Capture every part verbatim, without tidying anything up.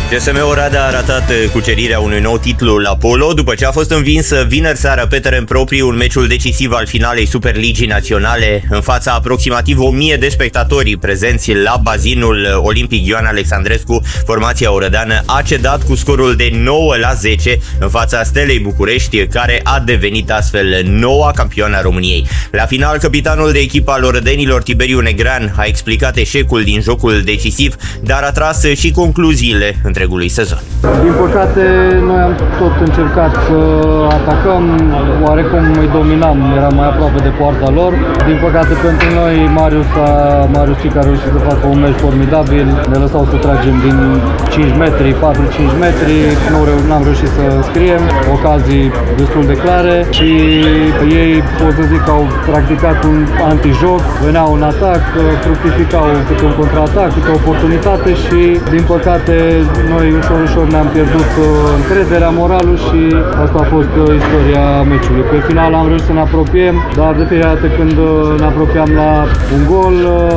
C S M Oradea a ratat cucerirea unui nou titlu la polo după ce a fost învinsă vineri seară pe teren propriu în meciul decisiv al finalei Superligii Naționale în fața aproximativ o mie de spectatori prezenți la bazinul olimpic Ioan Alexandrescu. Formația orădeană a cedat cu scorul de nouă la zece în fața Stelei București, care a devenit astfel noua campioană a României. La final, capitanul de echipă al orădenilor, Tiberiu Negrean, a explicat eșecul din jocul decisiv, dar a tras și concluziile întregului sezon. Din păcate, noi am tot încercat să atacăm, oarecum îi dominam, eram mai aproape de poarta lor. Din păcate pentru noi, Marius, a, Marius Cic a reușit să facă un meci formidabil, ne lăsau să tragem din cinci metri, patru cinci metri, nu am reușit să scriem, ocazii destul de clare și ei, pot să zic, au practicat un antijoc, veneau în atac, fructificau câte un contraatac, câte o oportunitate și, din păcate, noi ușor, ușor ne-am pierdut încrederea, moralul și asta a fost istoria meciului. Pe final am reușit să ne apropiem, dar de fiecare dată când ne apropiam la un gol,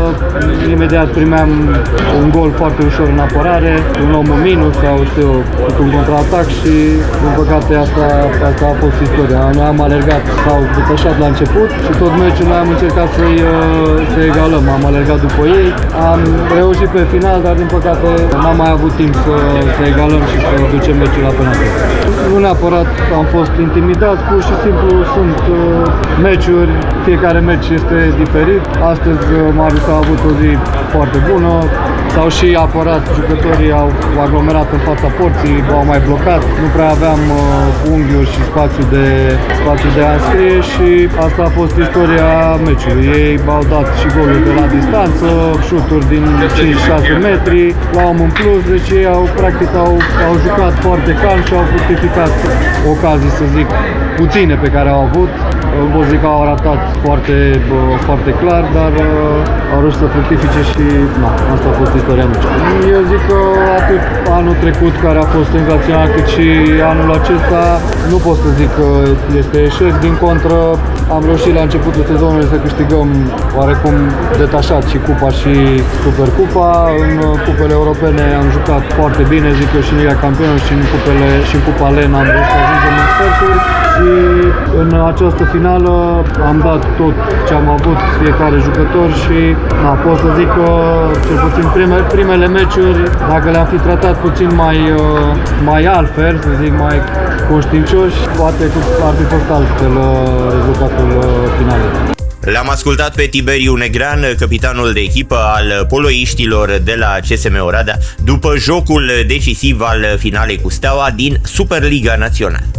imediat primeam un gol foarte ușor în apărare, un om în minus sau știu, un contraatac și, din păcate, asta, asta a fost istoria. Noi am alergat, s-au detașat la început și tot meciul noi am încercat să-i să egalăm. Am alergat după ei, am reușit pe final, dar din păcate n-am mai avut timp să, să egalăm și să ducem meciul la penalti. Nu neapărat am fost intimidați, pur și simplu sunt uh, meciuri, fiecare meci este diferit. Astăzi uh, Marius a avut o zi foarte bună, s-au și apărat, jucătorii au aglomerat în fața porții, au mai blocat, nu prea aveam uh, unghiuri și spațiu de, spațiu de a înscrie și asta a fost istoria meciului. Ei au dat și goluri de la distanță, șuturi din cinci șase metri, la om în plus, deci ei au, practic au, au jucat foarte calm și au fructificat ocazii, să zic, puține pe care au avut. Pot zic că au arătat foarte, foarte clar, dar au reușit să fructifice și na, asta a fost istoria meciului. Eu zic că atât anul trecut, care a fost senzațional, cât și anul acesta, nu pot să zic că este eșec. Din contră, am reușit la începutul sezonului să câștigăm oarecum detașat și Cupa și Supercupa. În cupele europene am jucat foarte bine, zic eu, și în Liga Campionilor și în, cupele, și în Cupa Len am reușit să ajungem în sferturi. Și în această finală am dat tot ce am avut fiecare jucător și na, pot să zic că cel puțin prime, primele meciuri, dacă le-am fi tratat puțin mai, mai altfel, să zic mai conștiincioși, poate ar fi fost altfel rezultatul finalei. L-am ascultat pe Tiberiu Negrean, capitanul de echipă al poloiștilor de la C S M Oradea, după jocul decisiv al finalei cu Steaua din Superliga Națională.